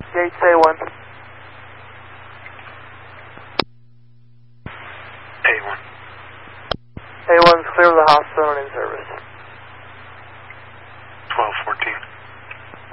Gates A1. A1. A1's clear of the hospital and in service.